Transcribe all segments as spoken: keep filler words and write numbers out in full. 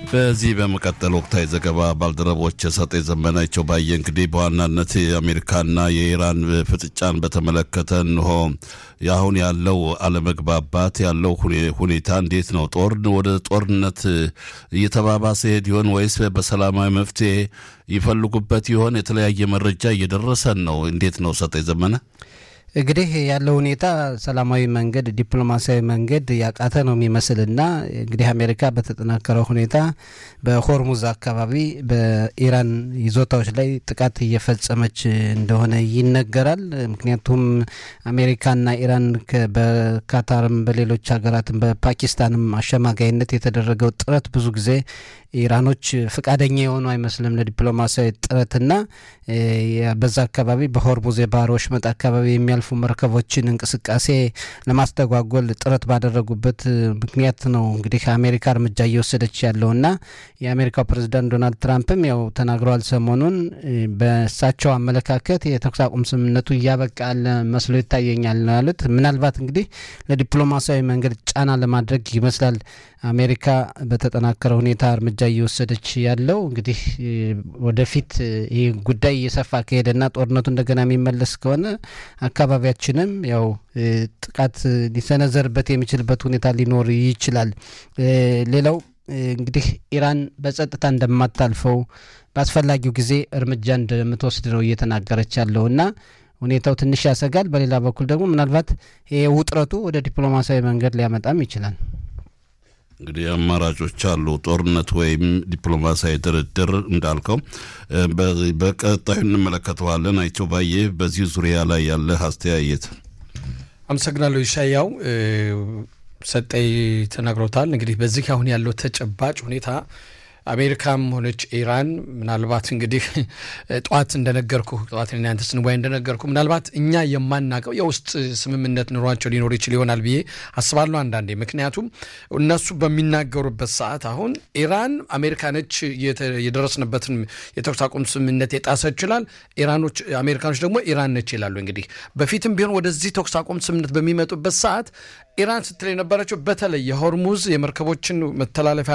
በዚህ በመቀጠል ወቅታዊ ዘገባ ባልደረቦች ሰጤ ዘመናቸው ባየ እንግዲህ በዋናነት የአሜሪካና የኢራን ፍጥጫን በተመለከተ ነው ያሁን ያለው አለመግባባት ያለው ሁኔታ እንዴት ነው ጦር ወደ ጦርነት እየተባባሰ ይሆን ወይስ በሰላማዊ መፍትሄ ይፈልጉበት ይሆን የተለያየ መረጃ እየደረሰን ነው እንዴት ነው ሰጤ ዘመና እንግዲህ ያለው ሁኔታ ሰላማዊ መንገድ ዲፕሎማሲያዊ መንገድ ያቃተ ነው የሚመስልና እንግዲህ አሜሪካ በተጠናከረው ሁኔታ በሆርሙዝ አካባቢ በኢራን ይዞታዎች ላይ ጥቃት እየፈጸመች እንደሆነ ይነገራል። ምክንያቱም አሜሪካና ኢራን በካታርም በሌሎች ሀገራትም በፓኪስታንም አሸማጋይነት የተደረገው ጥረት ብዙ ጊዜ ኢራኖች ፍቃደኛ የሆኑ አይመስልም ለዲፕሎማሲያዊ ጥረትና በዛ አካባቢ በሆርሙዝ የባህር ወሽመጥ አካባቢ የሚያልፉ መርከቦችን እንቅስቃሴ ለማስተጓጎል ጥረት ባደረጉበት ምክንያት ነው እንግዲህ አሜሪካ እርምጃ እየወሰደች ያለውና የአሜሪካው ፕሬዝዳንት ዶናልድ ትራምፕም ያው ተናግረዋል። ሰሞኑን በእሳቸው አመለካከት የተኩስ አቁም ስምምነቱ እያበቃል መስሎ ይታየኛል ነው ያሉት። ምናልባት እንግዲህ ለዲፕሎማሲያዊ መንገድ ጫና ለማድረግ ይመስላል አሜሪካ በተጠናከረ ሁኔታ እርምጃ እየወሰደች ያለው። እንግዲህ ወደፊት ይህ ጉዳይ እየሰፋ ከሄደና ጦርነቱ እንደገና የሚመለስ ከሆነ አካባቢያችንም ያው ጥቃት ሊሰነዘርበት የሚችልበት ሁኔታ ሊኖር ይችላል። ሌላው እንግዲህ ኢራን በጸጥታ እንደማታልፈው በአስፈላጊው ጊዜ እርምጃ እንደምትወስድ ነው እየተናገረች ያለውና ሁኔታው ትንሽ ያሰጋል። በሌላ በኩል ደግሞ ምናልባት ይሄ ውጥረቱ ወደ ዲፕሎማሲያዊ መንገድ ሊያመጣም ይችላል። እንግዲህ አማራጮች አሉ ጦርነት ወይም ዲፕሎማሲያዊ ድርድር እንዳልከው በቀጣዩ እንመለከተዋለን። አይቶ ባየ በዚህ ዙሪያ ላይ ያለ አስተያየት። አመሰግናለሁ ይሻያው ሰጠይ ተናግሮታል። እንግዲህ በዚህ አሁን ያለው ተጨባጭ ሁኔታ አሜሪካም ሆነች ኢራን ምናልባት እንግዲህ ጧት እንደነገርኩ ጧት እና አንተስ ነው እንደነገርኩ ምናልባት እኛ የማናቀው የውስጥ ስምምነት ኑሯቸው ሊኖር ይችላል ይሆናል ብዬ አስባለሁ አንዳንዴ። ምክንያቱም እነሱ በሚናገሩበት ሰዓት አሁን ኢራን አሜሪካኖች የደረስንበትን የተኩስ አቁም ስምምነት የጣሰች ይችላል፣ ኢራኖች አሜሪካኖች ደግሞ ኢራን ነች ይላሉ። እንግዲህ በፊትም ቢሆን ወደዚህ ተኩስ አቁም ስምምነት በሚመጡበት ሰዓት ኢራን ስትል የነበረችው በተለይ የሆርሙዝ የመርከቦችን መተላለፊያ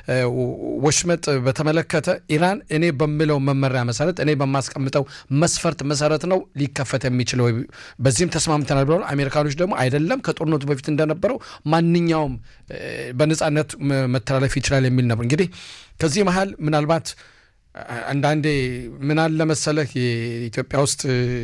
ወሽመጥ በተመለከተ ኢራን እኔ በሚለው መመሪያ መሰረት እኔ በማስቀምጠው መስፈርት መሰረት ነው ሊከፈት የሚችለው በዚህም ተስማምተናል ብለው አሜሪካኖች ደግሞ አይደለም ከጦርነቱ በፊት እንደነበረው ማንኛውም በነጻነት መተላለፍ ይችላል የሚል ነበር። እንግዲህ ከዚህ መሃል ምናልባት አንዳንዴ ምን አለ መሰለህ የኢትዮጵያ ውስጥ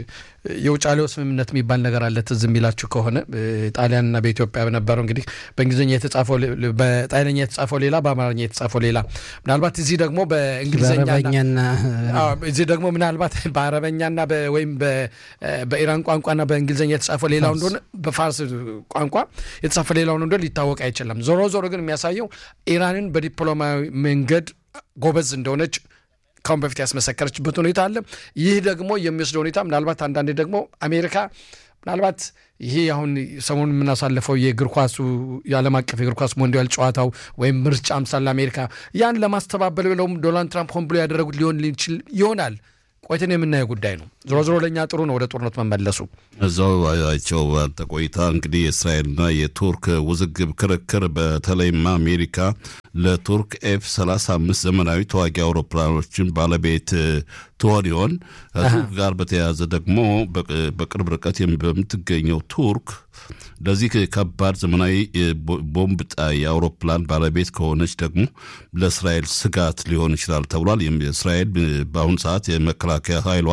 የውጫሌው ስምምነት የሚባል ነገር አለ ትዝ የሚላችሁ ከሆነ ጣሊያንና በኢትዮጵያ በነበረው እንግዲህ በእንግሊዝኛ የተጻፈው በጣሊያንኛ የተጻፈው ሌላ በአማርኛ የተጻፈው ሌላ ምናልባት እዚህ ደግሞ በእንግሊዝኛና አዎ እዚህ ደግሞ ምናልባት በአረበኛና ወይም በኢራን ቋንቋና በእንግሊዝኛ የተጻፈው ሌላው እንደሆነ በፋርስ ቋንቋ የተጻፈው ሌላው እንደሆነ ሊታወቅ አይችልም። ዞሮ ዞሮ ግን የሚያሳየው ኢራንን በዲፕሎማሲያዊ መንገድ ጎበዝ እንደሆነች ካሁን በፊት ያስመሰከረችበት ሁኔታ አለ። ይህ ደግሞ የሚወስደው ሁኔታ ምናልባት አንዳንዴ ደግሞ አሜሪካ ምናልባት ይሄ አሁን ሰሞኑን የምናሳልፈው የእግር ኳሱ የዓለም አቀፍ የእግር ኳስ ሞንዲያል ጨዋታው ወይም ምርጫ አምሳል አሜሪካ ያን ለማስተባበል ብለውም ዶናልድ ትራምፕ ሆን ብሎ ያደረጉት ሊሆን ይችል ይሆናል። ቆይተን የምናየው ጉዳይ ነው። ዞሮ ዞሮ ለኛ ጥሩ ነው ወደ ጦርነት መመለሱ። እዛው አይቸው ተቆይታ እንግዲህ እስራኤልና የቱርክ ውዝግብ ክርክር በተለይማ አሜሪካ ለቱርክ ኤፍ ሰላሳ አምስት ዘመናዊ ተዋጊ አውሮፕላኖችን ባለቤት ትሆን ይሆን? ከቱርክ ጋር በተያያዘ ደግሞ በቅርብ ርቀት በምትገኘው ቱርክ ለዚህ ከባድ ዘመናዊ ቦምብ ጣይ አውሮፕላን ባለቤት ከሆነች ደግሞ ለእስራኤል ስጋት ሊሆን ይችላል ተብሏል። እስራኤል በአሁኑ ሰዓት የመከላከያ ኃይሏ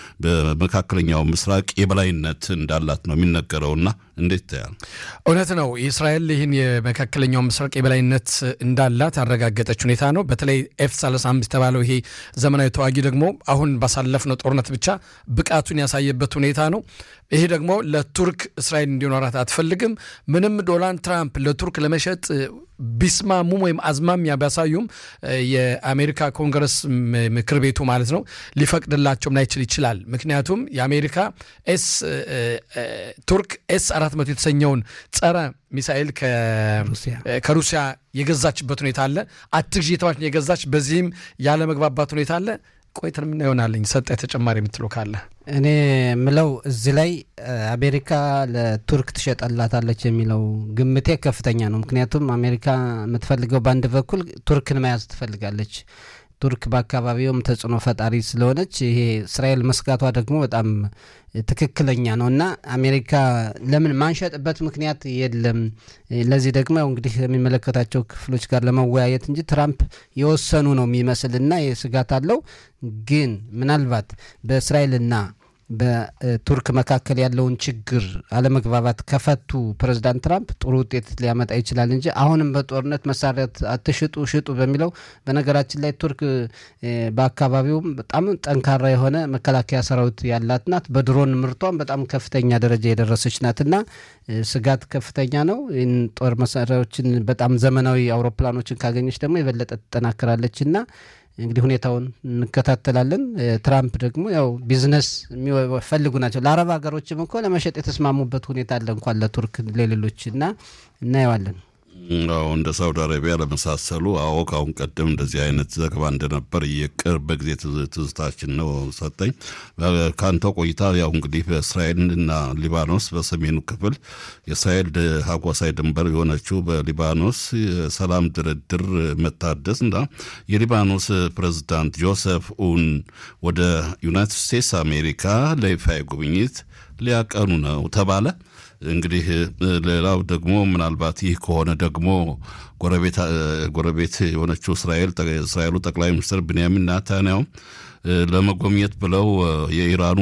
በመካከለኛው ምስራቅ የበላይነት እንዳላት ነው የሚነገረውና እንዴት ታያል? እውነት ነው። እስራኤል ይህን የመካከለኛው ምስራቅ የበላይነት እንዳላት ያረጋገጠች ሁኔታ ነው። በተለይ ኤፍ ሰላሳ አምስት ተባለው ይሄ ዘመናዊ ተዋጊ ደግሞ አሁን ባሳለፍነው ጦርነት ብቻ ብቃቱን ያሳየበት ሁኔታ ነው። ይሄ ደግሞ ለቱርክ እስራኤል እንዲኖራት አትፈልግም። ምንም ዶናልድ ትራምፕ ለቱርክ ለመሸጥ ቢስማሙም ወይም አዝማሚያ ቢያሳዩም የአሜሪካ ኮንግረስ ምክር ቤቱ ማለት ነው ሊፈቅድላቸውም ላይችል ይችላል። ምክንያቱም የአሜሪካ ኤስ ቱርክ ኤስ አራት መቶ የተሰኘውን ጸረ ሚሳኤል ከሩሲያ የገዛችበት ሁኔታ አለ። አትግዢ የተባለች የገዛች በዚህም ያለ መግባባት ሁኔታ አለ። ቆይተን ምን ይሆናልኝ ሰጣይ ተጨማሪ የምትለው ካለ እኔ ምለው እዚህ ላይ አሜሪካ ለቱርክ ትሸጣላታለች የሚለው ግምቴ ከፍተኛ ነው። ምክንያቱም አሜሪካ የምትፈልገው በአንድ በኩል ቱርክን መያዝ ትፈልጋለች። ቱርክ በአካባቢውም ተጽዕኖ ፈጣሪ ስለሆነች ይሄ እስራኤል መስጋቷ ደግሞ በጣም ትክክለኛ ነውና አሜሪካ ለምን ማንሸጥበት ምክንያት የለም። ለዚህ ደግሞ እንግዲህ የሚመለከታቸው ክፍሎች ጋር ለመወያየት እንጂ ትራምፕ የወሰኑ ነው የሚመስልና የስጋት አለው። ግን ምናልባት በእስራኤልና በቱርክ መካከል ያለውን ችግር አለመግባባት ከፈቱ ፕሬዝዳንት ትራምፕ ጥሩ ውጤት ሊያመጣ ይችላል እንጂ አሁንም በጦርነት መሳሪያ አትሽጡ ሽጡ በሚለው በነገራችን ላይ ቱርክ በአካባቢውም በጣም ጠንካራ የሆነ መከላከያ ሰራዊት ያላት ናት። በድሮን ምርቷም በጣም ከፍተኛ ደረጃ የደረሰች ናትና ስጋት ከፍተኛ ነው። ይህን ጦር መሳሪያዎችን በጣም ዘመናዊ አውሮፕላኖችን ካገኘች ደግሞ የበለጠ ትጠናከራለችና እንግዲህ ሁኔታውን እንከታተላለን። ትራምፕ ደግሞ ያው ቢዝነስ የሚፈልጉ ናቸው። ለአረብ ሀገሮችም እኮ ለመሸጥ የተስማሙበት ሁኔታ አለ እንኳን ለቱርክ ለሌሎችና እናየዋለን። አዎ እንደ ሳውዲ አረቢያ ለመሳሰሉ አዎ ካሁን ቀደም እንደዚህ አይነት ዘገባ እንደነበር የቅርብ ጊዜ ትዝታችን ነው። ሰጠኝ ካንተ ቆይታ ያው እንግዲህ በእስራኤልና ሊባኖስ በሰሜኑ ክፍል የእስራኤል ሀጓሳይ ድንበር የሆነችው በሊባኖስ ሰላም ድርድር መታደስና የሊባኖስ ፕሬዝዳንት ጆሴፍ ኡን ወደ ዩናይትድ ስቴትስ አሜሪካ ለይፋዊ ጉብኝት ሊያቀኑ ነው ተባለ። እንግዲህ ሌላው ደግሞ ምናልባት ይህ ከሆነ ደግሞ ጎረቤት ጎረቤት የሆነችው እስራኤል እስራኤሉ ጠቅላይ ሚኒስትር ቤንያሚን ኔታንያሁ ለመጎብኘት ብለው የኢራኑ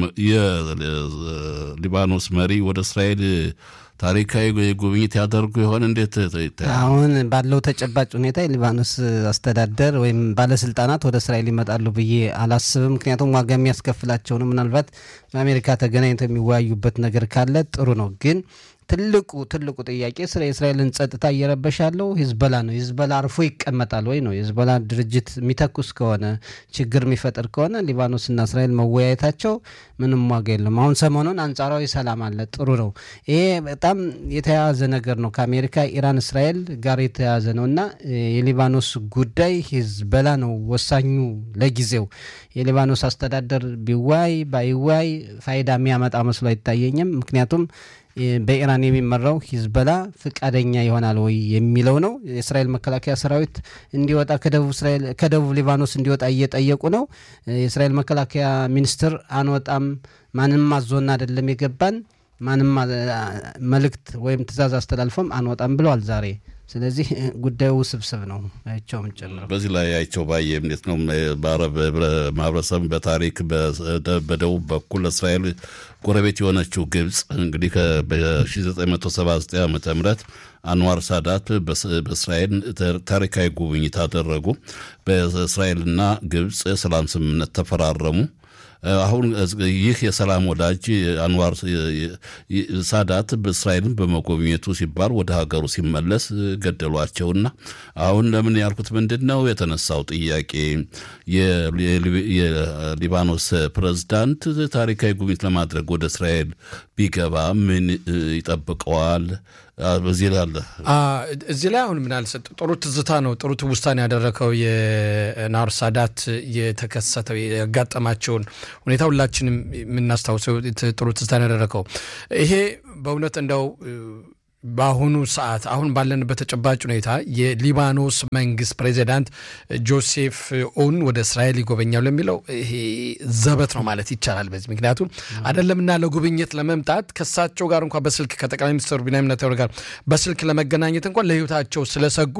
የሊባኖስ መሪ ወደ እስራኤል ታሪካዊ ጉብኝት ያደርጉ ይሆን? እንዴት አሁን ባለው ተጨባጭ ሁኔታ የሊባኖስ አስተዳደር ወይም ባለስልጣናት ወደ እስራኤል ይመጣሉ ብዬ አላስብም። ምክንያቱም ዋጋ የሚያስከፍላቸው ነው። ምናልባት በአሜሪካ ተገናኝተው የሚወያዩበት ነገር ካለ ጥሩ ነው። ግን ትልቁ ትልቁ ጥያቄ ስለ እስራኤልን ጸጥታ እየረበሻለው ሂዝቦላ ነው። ሂዝቦላ አርፎ ይቀመጣል ወይ ነው? ሂዝቦላ ድርጅት የሚተኩስ ከሆነ ችግር የሚፈጥር ከሆነ ሊባኖስና እስራኤል መወያየታቸው ምንም ዋጋ የለም። አሁን ሰሞኑን አንጻራዊ ሰላም አለ፣ ጥሩ ነው። ይሄ በጣም የተያያዘ ነገር ነው። ከአሜሪካ ኢራን፣ እስራኤል ጋር የተያያዘ ነውና የሊባኖስ ጉዳይ ሂዝቦላ ነው ወሳኙ ለጊዜው። የሊባኖስ አስተዳደር ቢዋይ ባይዋይ ፋይዳ የሚያመጣ መስሎ አይታየኝም። ምክንያቱም በኢራን የሚመራው ሂዝቦላ ፍቃደኛ ይሆናል ወይ የሚለው ነው። የእስራኤል መከላከያ ሰራዊት እንዲወጣ ከደቡብ እስራኤል ከደቡብ ሊባኖስ እንዲወጣ እየጠየቁ ነው። የእስራኤል መከላከያ ሚኒስትር አንወጣም፣ ማንም አዞና አይደለም የገባን፣ ማንም መልእክት ወይም ትዕዛዝ አስተላልፎም አንወጣም ብለዋል ዛሬ። ስለዚህ ጉዳዩ ውስብስብ ነው። አይቸው ጨምሮ በዚህ ላይ አይቸው ባየ እንዴት ነው በአረብ ማህበረሰብ በታሪክ በደቡብ በኩል እስራኤል ጎረቤት የሆነችው ግብጽ እንግዲህ በ1979 ዓመተ ምህረት አንዋር ሳዳት በእስራኤል ታሪካዊ ጉብኝት አደረጉ። በእስራኤልና ግብጽ ሰላም ስምምነት ተፈራረሙ። አሁን ይህ የሰላም ወዳጅ አንዋር ሳዳት በእስራኤልን በመጎብኘቱ ሲባል ወደ ሀገሩ ሲመለስ ገደሏቸውና አሁን ለምን ያልኩት ምንድነው የተነሳው ጥያቄ የሊባኖስ ፕሬዝዳንት ታሪካዊ ጉብኝት ለማድረግ ወደ እስራኤል ቢገባ ምን ይጠብቀዋል? በዚህ ላይ አለ እዚህ ላይ አሁን ምን አልሰጥ ጥሩ ትዝታ ነው። ጥሩ ትውስታን ያደረከው የናር ሳዳት የተከሰተው ያጋጠማቸውን ሁኔታ ሁላችንም የምናስታውሰው ጥሩ ትዝታን ያደረከው ይሄ በእውነት እንደው በአሁኑ ሰዓት አሁን ባለንበት ተጨባጭ ሁኔታ የሊባኖስ መንግስት ፕሬዚዳንት ጆሴፍ ኡን ወደ እስራኤል ይጎበኛሉ የሚለው ይሄ ዘበት ነው ማለት ይቻላል። በዚህ ምክንያቱም አይደለምና ለጉብኝት ለመምጣት ከሳቸው ጋር እንኳን በስልክ ከጠቅላይ ሚኒስትር ቤንያሚን ኔታንያሁ ጋር በስልክ ለመገናኘት እንኳን ለህይወታቸው ስለሰጉ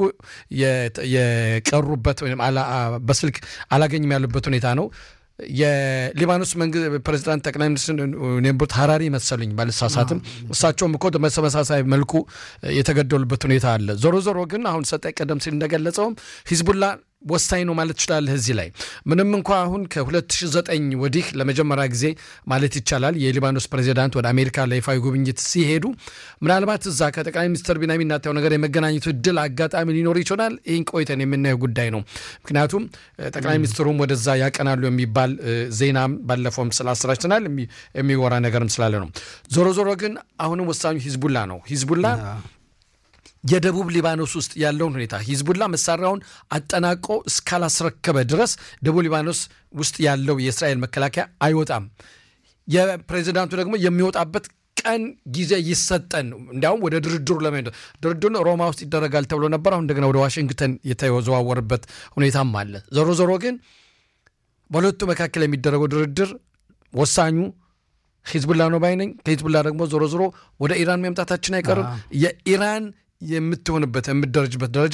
የቀሩበት ወይም በስልክ አላገኝም ያሉበት ሁኔታ ነው። የሊባኖስ መንግስት ፕሬዝዳንት ጠቅላይ ሚኒስትር ኔምቦት ሃራሪ መሰለኝ ባልሳሳትም እሳቸውም እኮ በተመሳሳይ መልኩ የተገደሉበት ሁኔታ አለ። ዞሮ ዞሮ ግን አሁን ሰጠይ ቀደም ሲል እንደገለጸው ሂዝቡላ ወሳኝ ነው ማለት ይችላል። እዚህ ላይ ምንም እንኳን አሁን ከ2009 ወዲህ ለመጀመሪያ ጊዜ ማለት ይቻላል የሊባኖስ ፕሬዝዳንት ወደ አሜሪካ ለይፋዊ ጉብኝት ሲሄዱ ምናልባት እዛ ከጠቅላይ ሚኒስትር ቤንያሚን ኔታንያሁ ነገር የመገናኘቱ እድል አጋጣሚ ሊኖር ይችላል። ይህን ቆይተን የምናየው ጉዳይ ነው። ምክንያቱም ጠቅላይ ሚኒስትሩም ወደዛ ያቀናሉ የሚባል ዜናም ባለፈውም ስላሰራጭተናል የሚወራ ነገርም ስላለ ነው። ዞሮ ዞሮ ግን አሁንም ወሳኙ ሂዝቡላ ነው። ሂዝቡላ የደቡብ ሊባኖስ ውስጥ ያለውን ሁኔታ ሂዝቡላ መሳሪያውን አጠናቆ እስካላስረከበ ድረስ ደቡብ ሊባኖስ ውስጥ ያለው የእስራኤል መከላከያ አይወጣም የፕሬዝዳንቱ ደግሞ የሚወጣበት ቀን ጊዜ ይሰጠን እንዲያውም ወደ ድርድሩ ለመሄድ ድርድሩ ሮማ ውስጥ ይደረጋል ተብሎ ነበር አሁን እንደገና ወደ ዋሽንግተን የተዘዋወረበት ሁኔታም አለ ዞሮ ዞሮ ግን በሁለቱ መካከል የሚደረገው ድርድር ወሳኙ ሂዝቡላ ነው ባይነኝ ከሂዝቡላ ደግሞ ዞሮ ዞሮ ወደ ኢራን መምጣታችን አይቀርም የኢራን የምትሆንበት የምትደረጅበት ደረጃ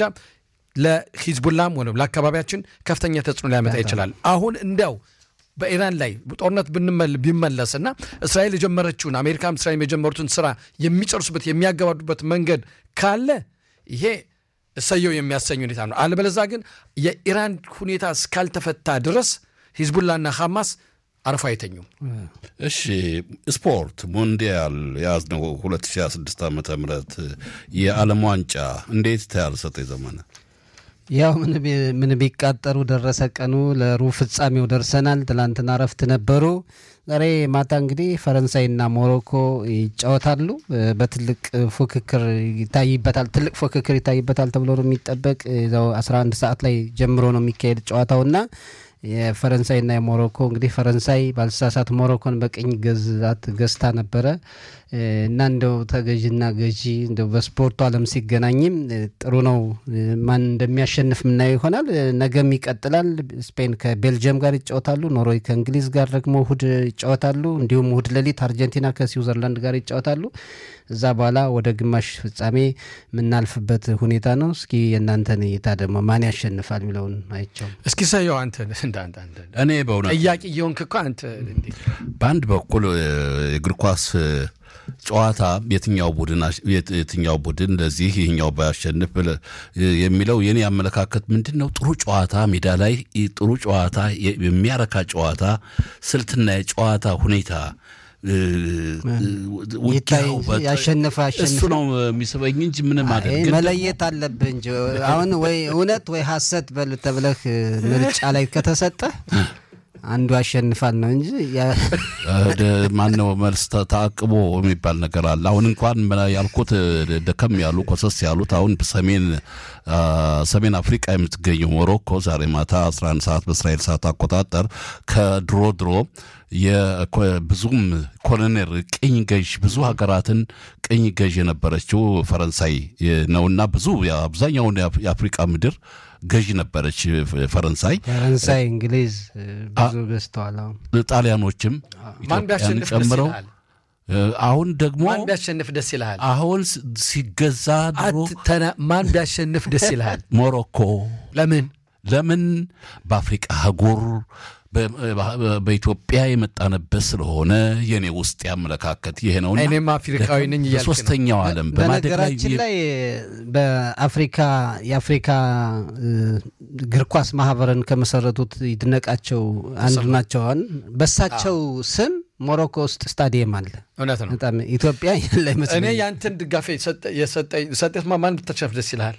ለሂዝቡላም ሆነ ለአካባቢያችን ከፍተኛ ተጽዕኖ ሊያመጣ ይችላል አሁን እንዲያው በኢራን ላይ ጦርነት ብንመል ቢመለስና እስራኤል የጀመረችውን አሜሪካም እስራኤል የጀመሩትን ስራ የሚጨርሱበት የሚያገባዱበት መንገድ ካለ ይሄ እሰየው የሚያሰኝ ሁኔታ ነው አለበለዚያ ግን የኢራን ሁኔታ እስካልተፈታ ድረስ ሂዝቡላና ሐማስ አርፋ አይተኙም እሺ ስፖርት ሞንዲያል ያዝነው ሁለት ሺህ ሃያ ስድስት ዓመተ ምህረት የዓለም ዋንጫ እንዴት ታያልሰጠ ዘመነ ያው ምን ምን ቢቃጠሩ ደረሰ ቀኑ ለሩብ ፍጻሜው ደርሰናል ትላንትና ረፍት ነበሩ ዛሬ ማታ እንግዲህ ፈረንሳይና ሞሮኮ ይጫወታሉ በትልቅ ፉክክር ይታይበታል ትልቅ ፉክክር ይታይበታል ተብሎ ነው የሚጠበቅ እዛው አስራ አንድ ሰዓት ላይ ጀምሮ ነው የሚካሄድ ጨዋታውና የፈረንሳይና የሞሮኮ እንግዲህ ፈረንሳይ ባልሳሳት ሞሮኮን በቀኝ ገዛት ገዝታ ነበረ እና እንደው ተገዥና ገዢ እንደው በስፖርቱ ዓለም ሲገናኝም ጥሩ ነው ማን እንደሚያሸንፍ ምናየው ይሆናል ነገም ይቀጥላል ስፔን ከቤልጂየም ጋር ይጫወታሉ ኖርዌይ ከእንግሊዝ ጋር ደግሞ እሁድ ይጫወታሉ እንዲሁም እሁድ ሌሊት አርጀንቲና ከስዊዘርላንድ ጋር ይጫወታሉ እዛ በኋላ ወደ ግማሽ ፍጻሜ ምናልፍበት ሁኔታ ነው እስኪ የናንተን እይታ ደግሞ ማን ያሸንፋል የሚለውን አይቻው እስኪ ሳይው አንተ እንደ አንተ አንተ እኔ በእውነት ጥያቄ ይሆንክ እኮ አንተ በአንድ በኩል እግር ኳስ ጨዋታ የትኛው ቡድን የትኛው ቡድን ለዚህ ይሄኛው ባያሸንፍ የሚለው የኔ አመለካከት ምንድነው ጥሩ ጨዋታ ሜዳ ላይ ጥሩ ጨዋታ የሚያረካ ጨዋታ ስልትና የጨዋታ ሁኔታ ይታይ ያሸነፈ ያሸነፈ እሱ ነው የሚስበኝ እንጂ ምንም አይደለም መለየት አለብህ እንጂ አሁን ወይ እውነት ወይ ሐሰት በል ተብለህ ምርጫ ላይ ከተሰጠ አንዱ ያሸንፋል ነው እንጂ ማን ነው መልስ ተአቅቦ የሚባል ነገር አለ አሁን እንኳን ያልኩት ደከም ያሉ ኮሰስ ያሉት አሁን በሰሜን ሰሜን አፍሪካ የምትገኘው ሞሮኮ ዛሬ ማታ አስራ አንድ ሰዓት በእስራኤል ሰዓት አቆጣጠር ከድሮ ድሮ የብዙም ኮሎኔል ቅኝ ገዥ ብዙ ሀገራትን ቅኝ ገዥ የነበረችው ፈረንሳይ ነውና ብዙ አብዛኛው የአፍሪካ ምድር ገዥ ነበረች ፈረንሳይ ፈረንሳይ እንግሊዝ ብዙ ገዝተዋል ጣሊያኖችም ማን ቢያሸንፍ ጨምረው አሁን ደግሞ ማን ቢያሸንፍ ደስ ይላል አሁን ሲገዛ ድሮ ማን ቢያሸንፍ ደስ ይላል ሞሮኮ ለምን ለምን በአፍሪካ አህጉር በኢትዮጵያ የመጣነበት ስለሆነ የኔ ውስጥ ያመለካከት ይሄ ነውና እኔም አፍሪካዊ ነኝ ይያልኩ ሶስተኛው ዓለም በማደጋችን ላይ በአፍሪካ የአፍሪካ እግር ኳስ ማህበርን ከመሰረቱት ይድነቃቸው አንዱ ናቸው በሳቸው ስም ሞሮኮ ውስጥ ስታዲየም አለ እውነት ነው በጣም ኢትዮጵያ ያለ መስለ እኔ ያንተን ድጋፍ የሰጠኝ ሰጠት ማን ብትሸፍ ደስ ይላል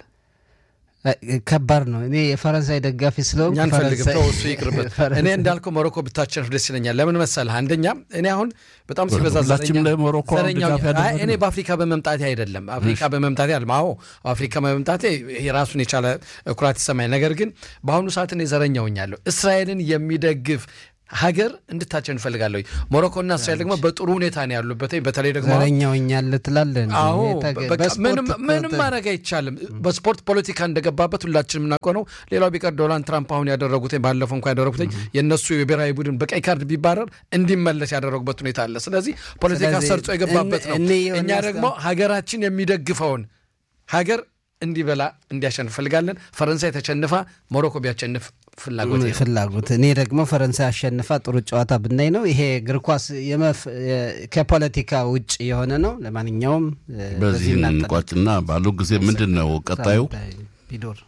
ከባድ ነው እኔ የፈረንሳይ ደጋፊ ስለሆንኩ ያን ፈልግም ተው እሱ ይቅርበት እኔ እንዳልከው ሞሮኮ ብታሸንፍ ደስ ይለኛል ለምን መሰለህ አንደኛ እኔ አሁን በጣም ሲበዛ ዘረኛ ለሞሮኮ ድጋፍ ያደረገ እኔ በአፍሪካ በመምጣቴ አይደለም አፍሪካ በመምጣቴ አልማው አፍሪካ በመምጣቴ ይሄ ራሱን የቻለ ኩራት ይሰማኝ ነገር ግን በአሁኑ ሰዓት እኔ ዘረኛውኛለሁ እስራኤልን የሚደግፍ ሀገር እንድታቸን ፈልጋለሁ ሞሮኮና እስራኤል ደግሞ በጥሩ ሁኔታ ነው ያሉበት በተለይ ደግሞ ዘረኛውኛል ትላለህ አዎ ምንም ምንም ማድረግ አይቻልም በስፖርት ፖለቲካ እንደገባበት ሁላችንም እናውቀው ነው ሌላው ቢቀር ዶናልድ ትራምፕ አሁን ያደረጉት ባለፈው እንኳን ያደረጉት የነሱ የብሔራዊ ቡድን በቀይ ካርድ ቢባረር እንዲመለስ ያደረጉበት ሁኔታ አለ ስለዚህ ፖለቲካ ሰርጾ የገባበት ነው እኛ ደግሞ ሀገራችን የሚደግፈውን ሀገር እንዲበላ እንዲያሸንፍ ፈልጋለን ፈረንሳይ ተሸንፋ ሞሮኮ ቢያሸንፍ ፍላጎት ፍላጎት እኔ ደግሞ ፈረንሳይ አሸንፋ ጥሩ ጨዋታ ብናይ ነው ይሄ እግር ኳስ ከፖለቲካ ውጭ የሆነ ነው ለማንኛውም በዚህ እንቋጭና ባሉ ጊዜ ምንድነው ቀጣዩ ቢዶር